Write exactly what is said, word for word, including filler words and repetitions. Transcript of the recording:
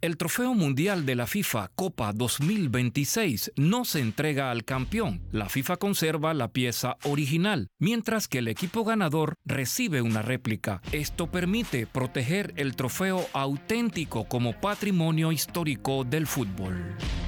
El Trofeo Mundial de la FIFA Copa dos mil veintiséis no se entrega al campeón. La FIFA conserva la pieza original, mientras que el equipo ganador recibe una réplica. Esto permite proteger el trofeo auténtico como patrimonio histórico del fútbol.